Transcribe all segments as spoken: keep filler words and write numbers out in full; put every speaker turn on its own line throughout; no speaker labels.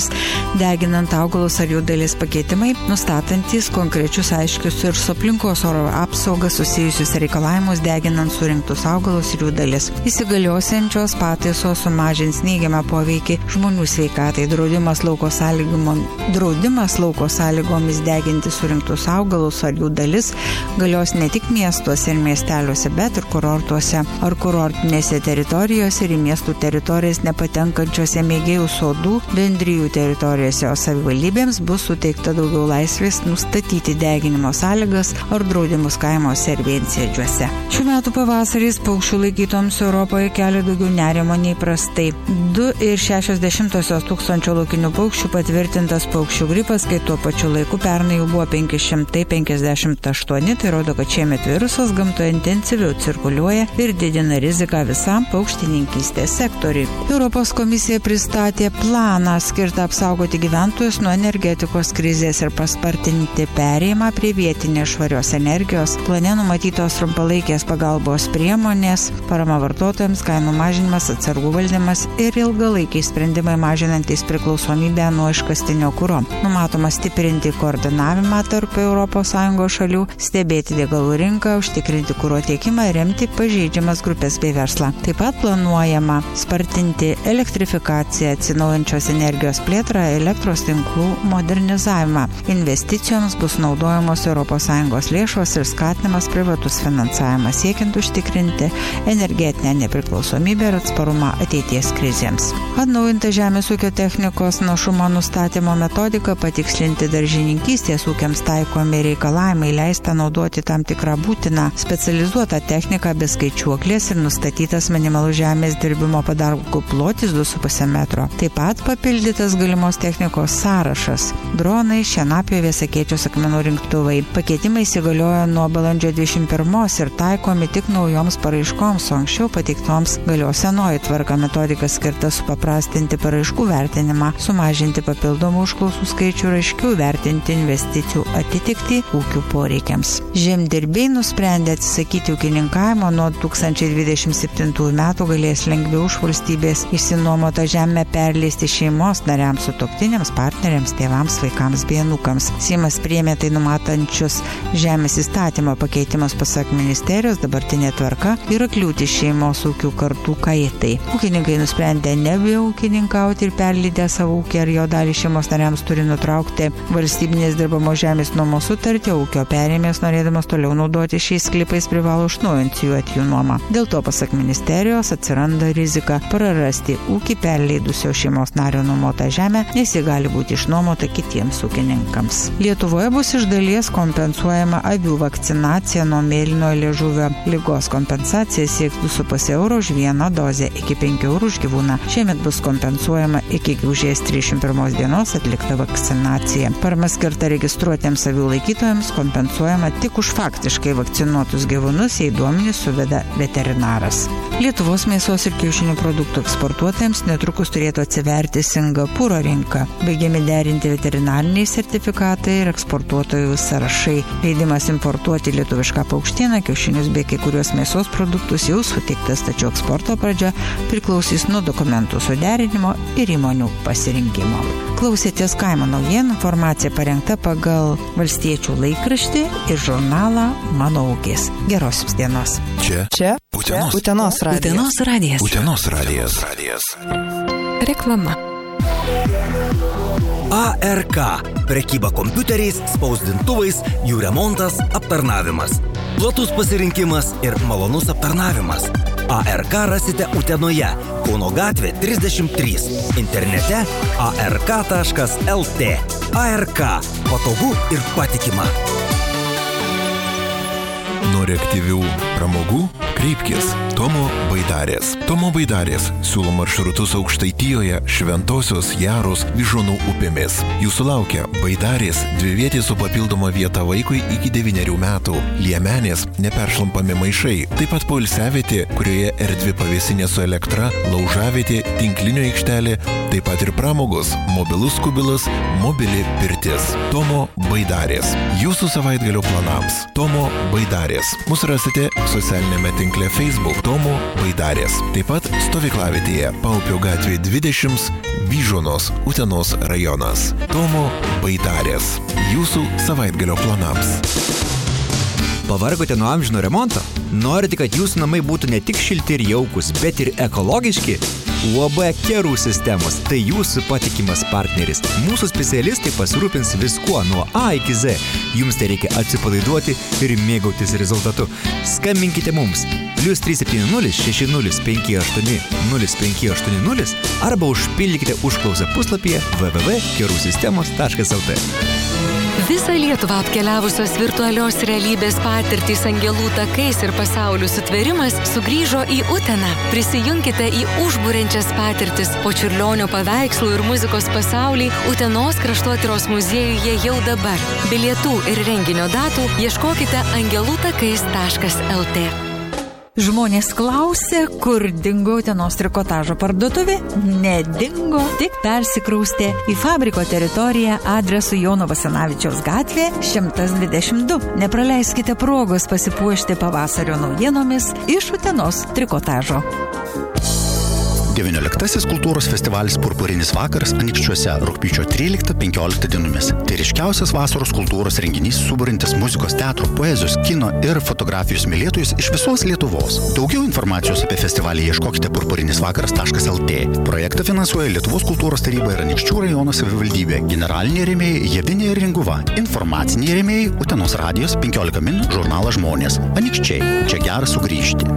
sąlygomis, deginant augalus ar jų dalis pakeitimai, nustatantys konkrečius aiškius ir su aplinkos oro apsauga susijusius reikalavimus deginant surinktus augalus ir jų dalis. Įsigaliosiančios pataisos sumažins neigiamą poveikį žmonių sveikatai. Draudimas lauko sąlygom, draudimas lauko sąlygomis deginti surinktus augalus ar jų dalis galios ne tik miestuose ir miesteliuose, bet ir kurortuose ar kurortinėse teritorijose ir į miestų teritorijas nepatenkančiose mėgėjų sodų bendrijų teritorijose, o savivaldybėms bus suteikta daugiau laisvės nustatyti deginimo sąlygas ar draudimus kaimuose ir viensėdžiuose. Šių metų pavasaris paukščių laikytoms Europoje kelia daugiau nerimo nei prastai. du ir šešios dešimtosios tūkstančio laukinių paukščių patvirtintas paukščių gripas, kai tuo pačiu laiku pernai jau buvo penki šimtai penkiasdešimt aštuoni, tai rodo, kad šiemet virusas gamtoje intensyviau cirkuliuoja ir didina riziką visam paukštininkystės sektoriui. Europos komisija pristatė planą skirtą apsaugoti gyventojus nuo energetikos krizės ir paspartinti perėjimą prie vietinės švarios energijos. Plane numatytos trumpalaikės pagalbos priemonės, parama vartotojams, kainų mažinimas, atsargų valdymas ir ilgalaikiai sprendimai mažinantys priklausomybę nuo iškastinio kuro. Numatoma stiprinti koordinavimą tarp Europos Sąjungos šalių, stebėti degalų rinką, užtikrinti kuro tiekimą ir remti pažeidžiamas grupės bei verslą. Taip pat planuojama spartinti elektrifikaciją, atsinaujinančios energijos plėtrą, elektros tinklų modernizavimą. Investicijoms bus naudojamos Europos Sąjungos lėšos ir skatinamas privatus finansavimas, siekiant užtikrinti energetinę nepriklausomybę ir atsparumą ateities krizėms. Atnaujinta žemės ūkio technikos našumo nustatymo metodika, patikslinti daržininkystės ūkiams taikomi reikalavimai, leista naudoti tam tikrą būtiną specializuotą techniką be skaičiuoklės ir nustatytas minimalus žemės dirbimo padargų plotis du su puse metro. Taip pat papildytas galimos technikos sąrašas. Dronai, šienapjovės, akėčios akmenų rinktuvai. Pakeitimai įsigaliojo nuo balandžio dvidešimt pirmos ir taikomi tik naujoms paraiškoms, o anksčiau pateiktoms galiojo senoji tvarka. Metodika skirta supaprastinti paraiškų vertinimą, sumažinti papildomų užklausų skaičių ir aiškiau vertinti investicijų atitikti ūkių poreikiams. Žemdirbiai nusprendė atsisakyti ūkininkavimo nuo du tūkstančiai dvidešimt septintųjų metų galės lengviau už valstybės išsinuomotą žemę perleisti šeimos nariams, sutuoktiniams, partneriams, tėvams, vaikams bei anūkams. Seimas priėmė tai numatančius žemės įstatymo pakeitimus. Pasak ministerijos, dabartinė tvarka yra kliūtis šeimos ūkių kartų kaitai. Ūkininkai nusprendė nebeūkininkauti ir perleidę savo ūkį ar jo dalį šeimos nariams turi nutraukti valstybinės dirbamos žemės nuomos sutartį, ūkio perėmės norėdamas toliau naudoti šiais sklypais privalo užnuojant jų atjų nuomą. Dėl to, pasak ministerijos, atsiranda rizika prarasti ūkį perleidusio šeimos nario nuomotą žemę, nes ji gali būti išnuomota kitiems ūkininkams. Lietuvoje bus iš dalies kompensuojama avių vakcinacija nuo mėlynojo liežuvio ligos. Kompensacija sieks du su puse euro už vieną dozę, iki penkių eurų už gyvūną. Šiemet bus kompensuojama iki gegužės trisdešimt pirmos dienos atlikta vakcinacija. Parama skirta registruotiems avių laikytojams kompensuojama tik už faktiškai vakcinuotus gyvūnus, jei duomenys suveda veterinaras. Lietuvos mėsos ir kiaušinių produktų eksportuotojams netrukus turėtų atsiverti Singapūro rinka. Baigiami derinti veterinariniai sertifikatai ir eksportuotojų sąrašai. Leidimas importuoti lietuvišką paukštieną, kiaušinius bei kai kurios mėsos produktus jau suteiktas, tačiau eksporto pradžia priklausys nuo dokumentų suderinimo ir įmonių pasirinkimo. Klausėtės Kaimo naujienų, informacija parengta pagal Valstiečių laikraštį ir žurnalą Mano ūkis. Gerosios dienos.
Čia. Čia. Utenos.
Utenos radijas.
Utenos radijas.
Utenos radijas. radijas.
Reklama.
A R K. Prekyba kompiuteriais, spausdintuvais, jų remontas, aptarnavimas. Platus pasirinkimas ir malonus aptarnavimas. A R K rasite Utenoje, Kauno gatvė trisdešimt trys. Internete a r k taškas l t. A R K. Patogu ir patikima.
Nori aktyvių pramogų? Kreipkis Tomo Baidarės. Tomo Baidarės siūlo maršrutus Aukštaitijoje, Šventosios, Jaros, Vyžonų upėmis. Jūsų laukia Baidarės, dvivietė su papildoma vieta vaikui iki devynerių metų, Liemenės, neperšlampami maišai, taip pat poilsiavietė, kurioje erdvi pavėsinė su elektra, laužavietė, tinklinio aikštelė, taip pat ir pramogos, mobilus kubilas, mobili pirtis. Tomo Baidarės. Jūsų savaitgalio planams. Tomo Baidarės. Mus rasite socialinėme tinkle tinkle Facebook Tomo Baidarės. Taip pat stovyklavietėje Paupio gatvė dvidešimt, Vyžuonos, Utenos rajonas. Tomo Baidarės. Jūsų savaitgalio planams.
Pavargote nuo amžino remonto? Norite, kad jūsų namai būtų ne tik šilti ir jaukus, bet ir ekologiški? U A B Kerų sistemos – tai jūsų patikimas partneris. Mūsų specialistai pasirūpins viskuo nuo A iki Z. Jums tai reikia atsipalaiduoti ir mėgautis rezultatu. Skambinkite mums plius trys septyni nulis šeši nulis penki aštuoni nulis penki aštuoni nulis arba užpildykite užklausą puslapyje w w w taškas kerų sistemos taškas l t.
Visą Lietuvą apkeliavusios virtualios realybės patirtys angelų takais ir pasaulių sutverimas sugrįžo į Uteną. Prisijunkite į užburiančias patirtis po Čiurlionio paveikslų ir muzikos pasaulį Utenos kraštotyros muziejuje jau dabar. Bilietų ir renginio datų ieškokite angelų takais taškas l t.
Žmonės klausė, kur dingo Utenos trikotažo parduotuvė? Nedingo, tik persikraustė į fabriko teritoriją adresu Jono Basanavičiaus gatvė šimtas dvidešimt du. Nepraleiskite progos pasipuošti pavasario naujienomis iš Utenos trikotažo.
devynioliktasis kultūros festivalis Purpurinis vakaras Anykščiuose rugpjūčio tryliktą penkioliktą dienomis. Tai ryškiausias vasaros kultūros renginys suburintis muzikos, teatro, poezijos, kino ir fotografijos mylėtojus iš visos Lietuvos. Daugiau informacijos apie festivalį ieškokite purpurinis vakaras taškas l t. Projektą finansuoja Lietuvos kultūros taryba ir Anykščių rajono savivaldybė. Generaliniai rėmėjai Javinė ir Ringuva. Informaciniai rėmėjai Utenos radijos penkiolika min žurnalas Žmonės. Anykščiai. Čia gera sugrįžti.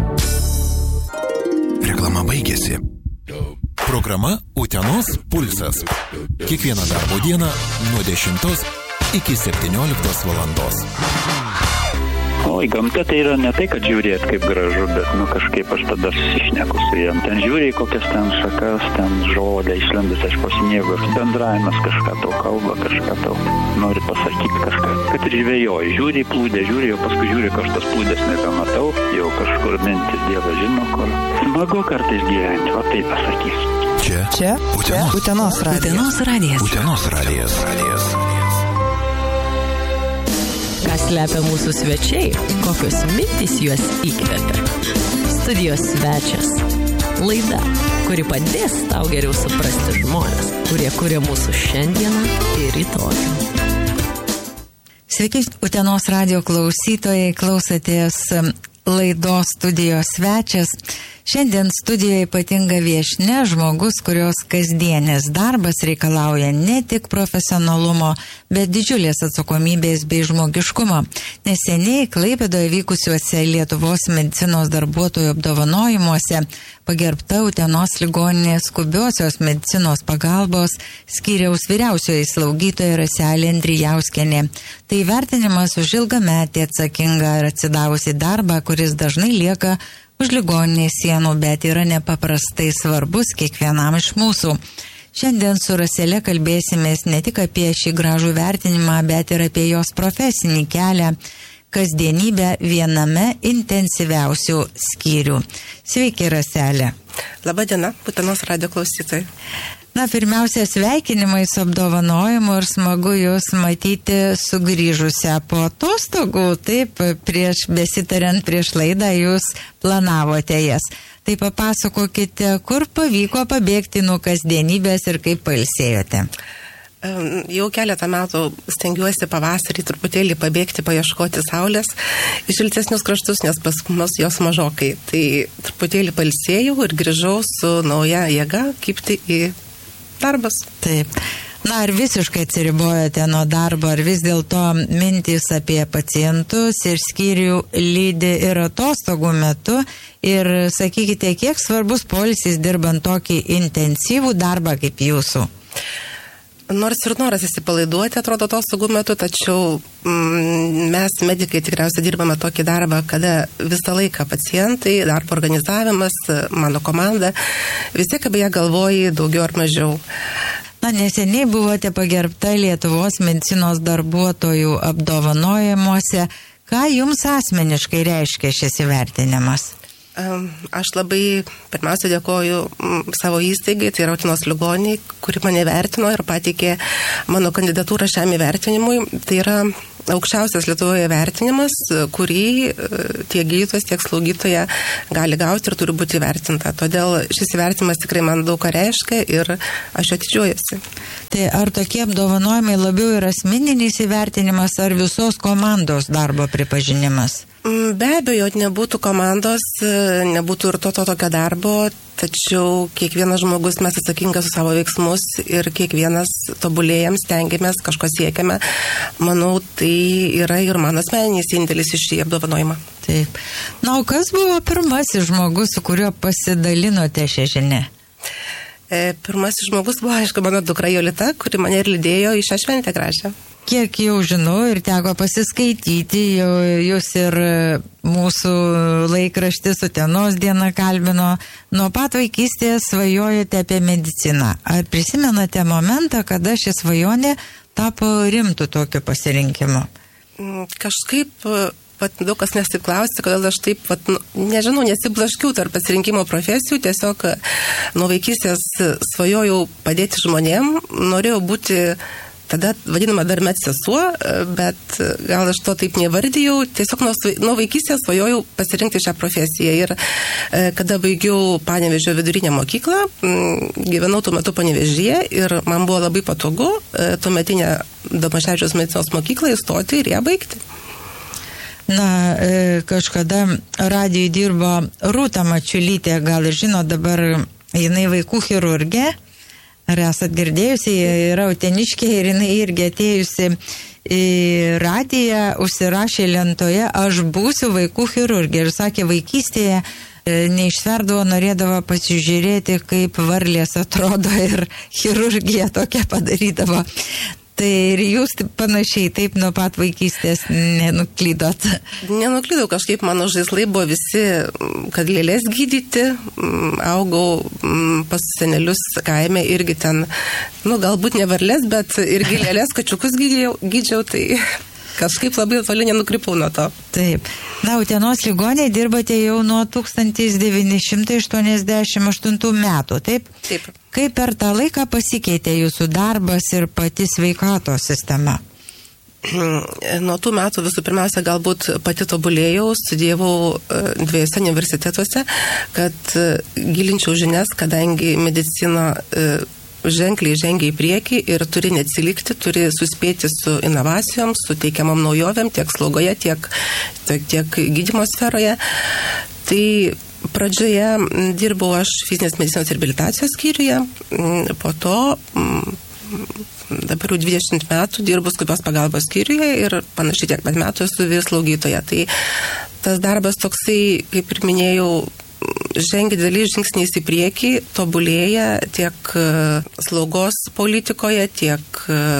Reklama baigėsi. Programa Utenos pulsas. Kiekvieną darbo dieną nuo dešimtos iki septynioliktos valandos.
Oi, gamta tai yra ne tai, kad žiūrėt kaip gražu, bet nu kažkaip aš tada susišneku su jiem. Ten žiūrė kokias ten šakas, ten žolė, išlendus aš po sniego, bendravimas kažką tau kalba, kažką tau nori pasakyti kažką. Kad ir žvejoji, žiūri į plūdę, žiūri, jau paskui žiūri, kad aš tas plūdės nebematau, jau kažkur mintis Dievas žino, kur. Smagu kartais gyventi, va taip pasakysiu.
Čia,
Čia
Utenos,
Utenos radijas.
Utenos radijas.
Utenos radijas. radijas.
Ką slepia mūsų svečiai, kokios mintys juos įkvepia. Studijos svečias. Laida, kuri padės tau geriau suprasti žmonės, kurie kuria mūsų šiandieną ir rytojų.
Sveiki, Utenos radio klausytojai, klausotės laidos studijos svečias. Šiandien studijoje ypatinga viešnia, žmogus, kurios kasdienės darbas reikalauja ne tik profesionalumo, bet didžiulės atsakomybės bei žmogiškumo. Neseniai Klaipėdoje vykusiuose Lietuvos medicinos darbuotojų apdovanojimuose pagerbta Utenos ligoninės skubiosios medicinos pagalbos skyriaus vyriausioji slaugytoja Raselė Andrijauskienė. Tai vertinimas už ilgametį atsakingą ir atsidavusi darbą, kuris dažnai lieka už ligoninės sienų, bet yra nepaprastai svarbus kiekvienam iš mūsų. Šiandien su Raselė kalbėsimės ne tik apie šį gražų vertinimą, bet ir apie jos profesinį kelią, kasdienybę viename intensyviausių skyrių. Sveiki, Raselė.
Labadiena, Utenos radio klausytojai.
Na, pirmiausia, sveikinimai su apdovanojimu ir smagu jūs matyti sugrįžusią po atostogų. Taip, prieš besitariant prieš laidą jūs planavote jas. Tai papasakokite, kur pavyko pabėgti nuo kasdienybės ir kaip pailsėjote.
Jau keletą metų stengiuosi pavasarį truputėlį pabėgti, paieškoti saulės į šiltesnius kraštus, nes pas mus jos mažokai. Tai truputėlį pailsėjau ir grįžau su nauja jėga kibti į darbas.
Taip. Na, ar visiškai atsiribojate nuo darbo, ar vis dėlto mintys apie pacientus ir skyrių lydi ir atostogų metu? Ir sakykite, kiek svarbus poilsis dirbant tokį intensyvų darbą kaip jūsų?
Nors ir noras įsipalaiduoti, atrodo, atostogų metu, tačiau mm, mes, medikai, tikriausiai dirbame tokį darbą, kada visą laiką pacientai, darbo organizavimas, mano komanda, vis tiek apie ją galvoji daugiau ar mažiau.
Na, neseniai buvote pagerbta Lietuvos medicinos darbuotojų apdovanojimuose. Ką jums asmeniškai reiškia šis įvertinimas?
Aš labai pirmiausia dėkoju savo įstaigai, tai yra Utenos ligoninei, kuri mane vertino ir pateikė mano kandidatūrą šiam įvertinimui. Tai yra aukščiausias Lietuvoje vertinimas, kurį tiek gydytojas, tiek slaugytoja gali gauti ir turi būti įvertinta. Todėl šis įvertinimas tikrai man daug ką reiškia ir aš atidžiuojuosi.
Tai ar tokie apdovanojimai labiau yra asmeninis įvertinimas ar visos komandos darbo pripažinimas?
Be abejo, nebūtų komandos, nebūtų ir to, to tokio darbo, tačiau kiekvienas žmogus mes atsakingas už savo veiksmus ir kiekvienas tobulėjam, stengiamės, kažko siekiame. Manau, tai yra ir mano asmeninis indėlis iš šį apdovanojimą.
Taip. Na, o kas buvo pirmasis žmogus, su kuriuo pasidalinote šią žinią?
E, pirmasis žmogus buvo, aišku, mano dukra Jolita, kuri mane ir lydėjo į šią šventę gražią.
Kiek jau žinau ir teko pasiskaityti, jau, jūs ir mūsų laikraštis Utenos diena kalbino, nuo pat vaikystės svajojote apie mediciną. Ar prisimenate momentą, kada ši svajonė tapo rimtų tokiu pasirinkimu?
Kažkaip pat daug kas nesiklausti, kodėl aš taip, pat, nežinau, nesiblaškiau tarp pasirinkimo profesijų, tiesiog nuo vaikystės svajojau padėti žmonėm, norėjau būti tada vadinama dar medsesuo, bet gal aš to taip nevardijau, tiesiog nuo, nuo vaikystės svajojau pasirinkti šią profesiją. Ir kada baigiau Panevėžio vidurinę mokyklą, gyvenau tuo metu Panevėžyje ir man buvo labai patogu tuometinę Domaševičiaus medicinos mokyklą įstoti ir ją baigti.
Na, kažkada radijui dirbo Rūta Mačiulytė, gal ir žino, dabar jinai vaikų chirurgė. Ar esat girdėjusi, yra Uteniškė ir jinai irgi atėjusi į radiją, užsirašė lentoje, aš būsiu vaikų chirurgė. Ir sakė, vaikystėje neištverdavo, norėdavo pasižiūrėti, kaip varlės atrodo ir chirurgija tokia padarydavo. Tai ir jūs panašiai taip nuo pat vaikystės nenuklydot?
Nenuklydau, kažkaip mano žaislai buvo visi, kad lėlės gydyti. Augau pas senelius kaime irgi ten, nu galbūt ne varlės, bet irgi lėlės kačiukus gydžiau, gydžiau tai kažkaip labai toli nenukrypau nuo to.
Taip. Na, Utenos ligoninėje dirbate jau nuo tūkstantis devyni šimtai aštuoniasdešimt aštuntų metų, taip?
Taip.
Kaip per tą laiką pasikeitė jūsų darbas ir pati sveikatos sistema?
Nuo tų metų visų pirmiausia galbūt pati tobulėjau, studijavau dviejose universitetuose, kad gilinčiau žinias, kadangi medicina ženkliai žengia į priekį ir turi neatsilikti, turi suspėti su inovacijom, su teikiamam naujovėm tiek slaugoje, tiek, tiek, tiek gydymo sferoje. Tai pradžioje dirbau aš fizinės medicinos ir reabilitacijos skyriuje, po to dabar jau dvidešimt metų dirbu skubios pagalbos skyriuje ir panašiai tiek pat metų esu vis slaugytoja. Tai tas darbas toksai, kaip ir minėjau, žengia dideliais žingsniais į priekį, tobulėja tiek slaugos politikoje, tiek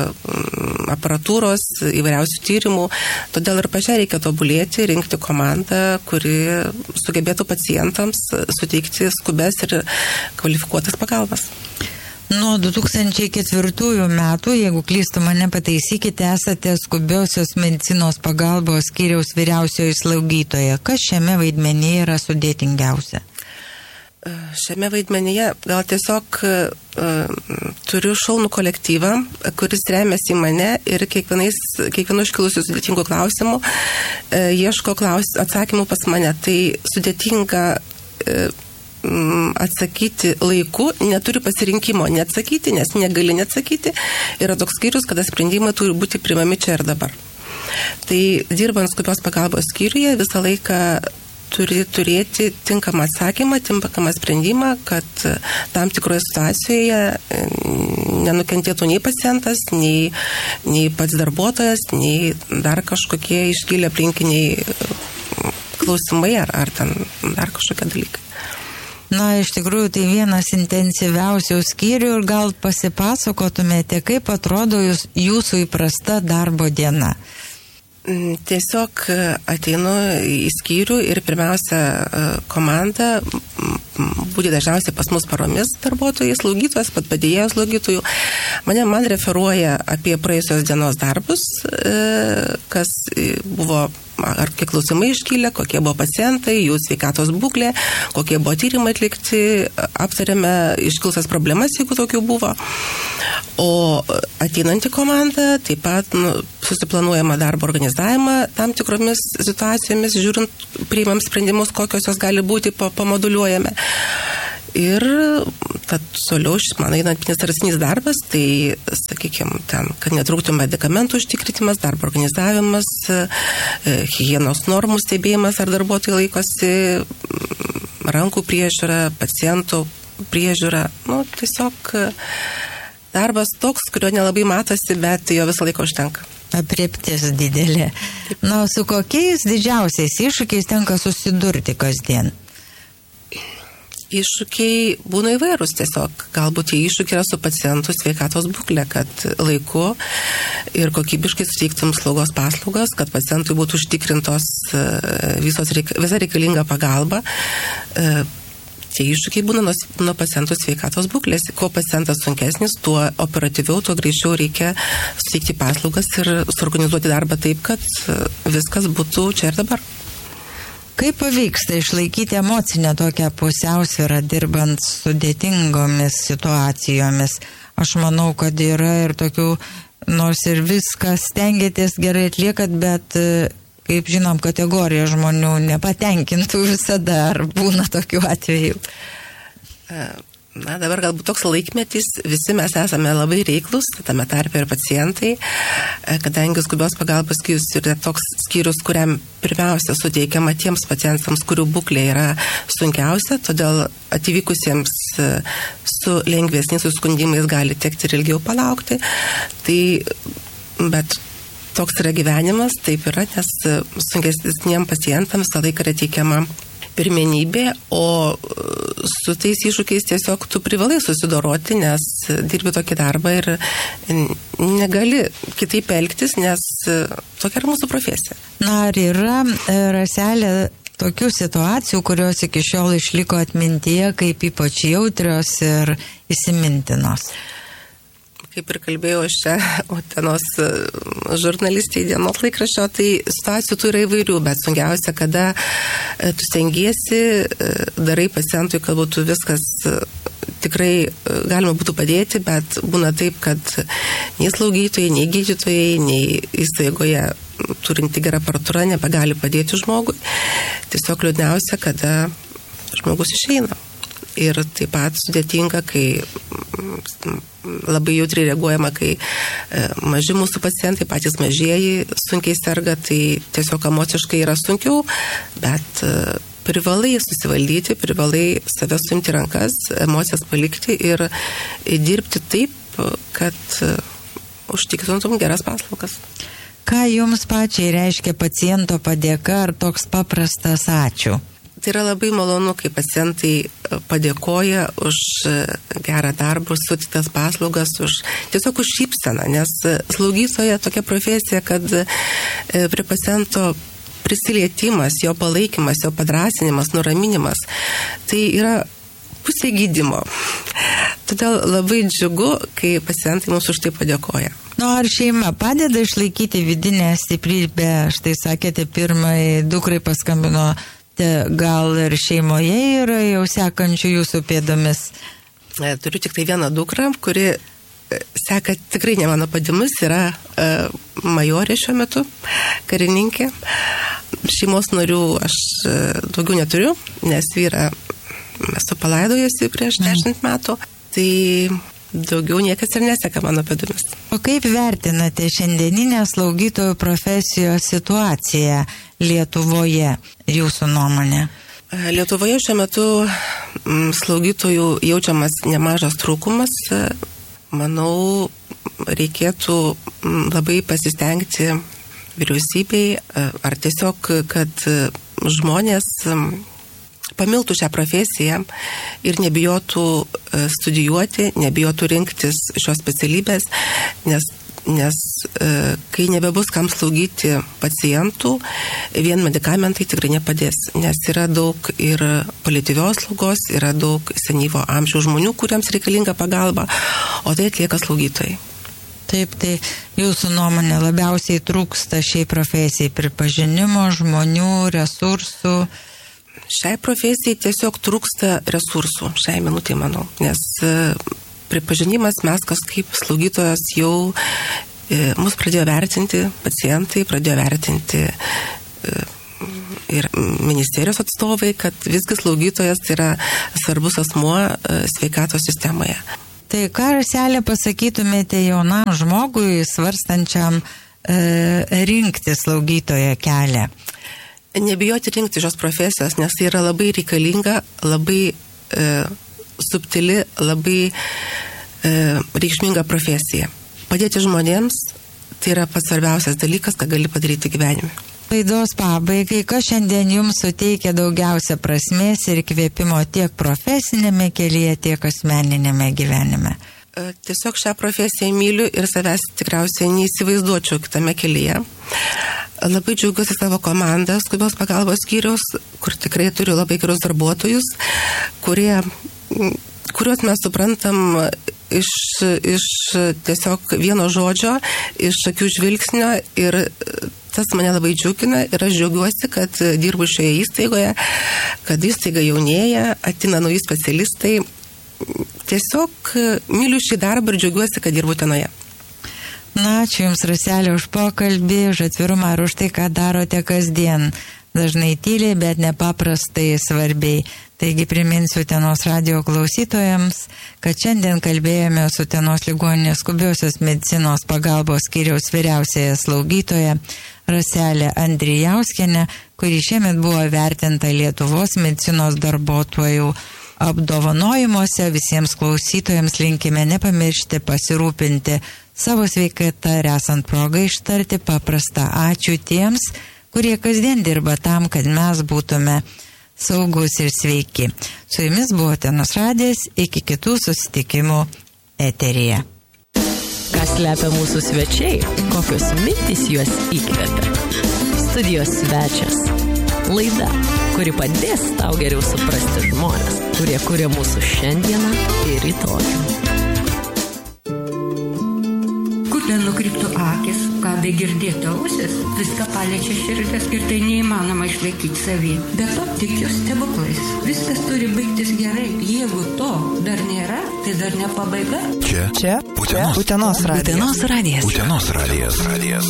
aparatūros, įvairiausių tyrimų. Todėl ir pačiai reikia tobulėti, rinkti komandą, kuri sugebėtų pacientams suteikti skubes ir kvalifikuotas pagalbas.
Nuo du tūkstančiai ketvirtųjų metų, jeigu klystu mane pataisykite, esate skubiosios medicinos pagalbos skyriaus vyriausioji slaugytoja. Kas šiame vaidmenyje yra sudėtingiausia?
Šiame vaidmenyje gal tiesiog uh, turiu šaunų kolektyvą, kuris remiasi į mane ir kiekvienu iškilusiu sudėtingų klausimų uh, ieško klaus, atsakymų pas mane. Tai sudėtinga uh, atsakyti laiku, neturi pasirinkimo neatsakyti, nes negali neatsakyti. Yra toks skyrius, kada sprendimai turi būti priimami čia ir dabar. Tai dirbant skubios pagalbos skyriuje visą laiką turi turėti tinkamą atsakymą, tinkamą sprendimą, kad tam tikroje situacijoje nenukentėtų nei pacientas, nei, nei pats darbuotojas, nei dar kažkokie iškilę aplinkiniai klausimai ar, ar ten dar kažkokie dalykai.
Na, iš tikrųjų, tai vienas intensyviausių skyrių ir gal pasipasakotumėte, kaip atrodo jūs, jūsų įprasta darbo diena.
Tiesiog ateinu į skyrių ir pirmiausia komanda, būti dažniausiai pas mus paromis darbuotojai, slaugytojas, pat padėjėjos slaugytojų, mane man referuoja apie praėjusios dienos darbus, kas buvo, ar kiek klausimai iškylė, kokie buvo pacientai, jų sveikatos būklė, kokie buvo tyrimai atlikti, aptarėme iškilusias problemas, jeigu tokių buvo. O ateinanti komanda taip pat nu, susiplanuojama darbo organizavimą tam tikromis situacijomis, žiūrint, priimam sprendimus, kokios jos gali būti, pamoduliuojame. Ir tad toliau, man einant administracinis darbas, tai, sakykime, ten, kad netrūktų medikamentų užtikrinimas, darbo organizavimas, higienos normų stebėjimas, ar darbuotojai laikosi, rankų priežiūra, pacientų priežiūra. Nu, tiesiog darbas toks, kurio nelabai matosi, bet jo visą laiką užtenka.
Aprėptis didelė. Na, su kokiais didžiausiais iššūkiais tenka susidurti kasdien?
Iššūkiai būna įvairūs tiesiog. Galbūt tie iššūkiai yra su pacientų sveikatos būklė, kad laiku ir kokybiškai suteiktum slaugos paslaugas, kad pacientui būtų užtikrintos visos, visa reikalinga pagalba. Tie iššūkiai būna nuo, nuo pacientų sveikatos būklės. Kuo pacientas sunkesnis, tuo operatyviau, tuo greičiau reikia suteikti paslaugas ir suorganizuoti darbą taip, kad viskas būtų čia ir dabar.
Kaip pavyksta išlaikyti emocinę tokią pusiausvyrą dirbant sudėtingomis situacijomis? Aš manau, kad yra ir tokių, nors ir viskas stengiatės gerai atliekat, bet, kaip žinom, kategorija žmonių nepatenkintų visada, ar būna tokių atvejų?
Na, dabar galbūt toks laikmetis, visi mes esame labai reiklus, tame tarpe ir pacientai, kadangi skubios pagalbos skyrius yra toks skyrius, kuriam pirmiausia suteikiama tiems pacientams, kurių būklė yra sunkiausia, todėl atvykusiems su lengvesniais suskundimais gali tekti ir ilgiau palaukti. Tai, bet toks yra gyvenimas, taip yra, nes sunkesniems pacientams visą laiką yra teikiama pirmenybė, o su tais iššūkiais tiesiog tu privalai susidoroti, nes dirbi tokį darbą ir negali kitaip elgtis, nes tokia yra mūsų profesija.
Na, ar yra, Raselė, tokių situacijų, kurios iki šiol išliko atmintyje kaip ypač jautrios ir įsimintinos?
Kaip ir kalbėjau šią Utenos žurnalistė dienos laikraščio, tai situacijų tų yra įvairių, bet sunkiausia, kada tu stengiesi, darai pacientui, kad būtų viskas tikrai galima būtų padėti, bet būna taip, kad nei slaugytojai, nei gydytojai, nei įstaigoje turinti gerą aparatūrą nebegali padėti žmogui. Tiesiog liūdniausia, kada žmogus išeina. Ir taip pat sudėtinga, kai labai jautriai reaguojama, kai maži mūsų pacientai, patys mažieji sunkiai serga, tai tiesiog emociškai yra sunkiau, bet privalai susivaldyti, privalai save suimti rankas, emocijas palikti ir dirbti taip, kad užtikrintum geras paslaugas.
Ką jums pačiai reiškia paciento padėka ar toks paprastas ačiū?
Tai yra labai malonu, kai pacientai padėkoja už gerą darbą, už sutiktas paslaugas, už, tiesiog už šypseną, nes slaugytoja tokia profesija, kad prie paciento prisilietimas, jo palaikymas, jo padrasinimas, nuraminimas, tai yra pusė gydymo. Todėl labai džiugu, kai pacientai mums už tai padėkoja.
Nu, ar šeima padeda išlaikyti vidinę stiprybę? Štai sakėte, pirmai dukrai paskambino, gal ir šeimoje yra jau sekančių jūsų pėdomis?
Turiu tik tai vieną dukrą, kuri seka tikrai ne mano padimus, yra uh, majorė šiuo metu, karininkė. Šeimos narių aš uh, daugiau neturiu, nes vyrą esu palaidojusi prieš dešimt metų. Tai daugiau niekas ir neseka mano pėdomis.
O kaip vertinate šiandieninę slaugytojų profesijos situaciją Lietuvoje, jūsų nuomonė?
Lietuvoje šiuo metu slaugytojų jaučiamas nemažas trūkumas. Manau, reikėtų labai pasistengti vyriausybei, ar tiesiog, kad žmonės pamiltų šią profesiją ir nebijotų studijuoti, nebijotų rinktis šios specialybės, nes, nes kai nebebus kam slaugyti pacientų, vien medikamentai tikrai nepadės, nes yra daug ir paliatyvios slaugos, yra daug senyvo amžiaus žmonių, kuriems reikalinga pagalba, o tai atlieka slaugytojai.
Taip, tai jūsų nuomonė labiausiai trūksta šiai profesijai pripažinimo, žmonių, resursų.
Šiai profesijai tiesiog trūksta resursų, šiai minutė, manau, nes pripažinimas mes kažkaip slaugytojas jau Mus pradėjo vertinti pacientai, pradėjo vertinti ir ministerijos atstovai, kad visgi slaugytojas yra svarbus asmuo sveikatos sistemoje.
Tai ką, Raselė, pasakytumėte jaunam žmogui, svarstančiam e, rinkti slaugytojo kelią?
Nebijoti rinkti šios profesijos, nes tai yra labai reikalinga, labai e, subtili, labai e, reikšminga profesija. Padėti žmonėms tai yra pats svarbiausias dalykas, ką gali padaryti gyvenime.
Laidos pabaigai, kas šiandien jums suteikia daugiausia prasmės ir įkvėpimo tiek profesinėme kelyje, tiek asmeninėme gyvenime?
Tiesiog šią profesiją myliu ir savęs tikriausiai neįsivaizduočiau kitame kelyje. Labai džiaugiuosi savo komandą skubios pagalbos skyriaus, kur tikrai turiu labai gerus darbuotojus, kurie, kuriuos mes suprantam iš, iš tiesiog vieno žodžio, iš akių žvilgsnio ir tas mane labai džiugina ir aš džiaugiuosi, kad dirbu šioje įstaigoje, kad įstaiga jaunėja, ateina nauji specialistai. Tiesiog myliu šį darbą ir džiaugiuosi, kad dirbu tenoje.
Na, ačiū Jums, Raselė, už pokalbį, už atvirumą ir už tai, ką darote kasdien. Dažnai tyliai, bet nepaprastai svarbiai. Taigi priminsiu Utenos radijo klausytojams, kad šiandien kalbėjome su Utenos ligoninės skubiosios medicinos pagalbos skyriaus vyriausiaja slaugytoja Raselė Andrijauskienė, kuri šiemet buvo vertinta Lietuvos medicinos darbuotojų apdovanojimuose. Visiems klausytojams linkime nepamiršti pasirūpinti savo sveikatą ir esant progą ištarti paprastą ačiū tiems, kurie kasdien dirba tam, kad mes būtume saugus ir sveiki. Su jumis buvo Utenos radijas, iki kitų susitikimų eteryje.
Kas slepia mūsų svečiai, kokios mintys juos įkvepia. Studijos svečias. Laida, kuri padės tau geriau suprasti žmonės, kurie kuria mūsų šiandieną ir rytojų.
Kur ten nukryptų akis, ką begirdėtų ausis, viską paliečia širdis ir tai neįmanoma išlaikyti savį. Be to tikiu stebuklais. Viskas turi baigtis gerai. Jeigu to dar nėra, tai dar ne pabaiga.
Čia.
Čia.
Utenos.
Utenos radijas.
Utenos radijas.
Utenos radijas. radijas.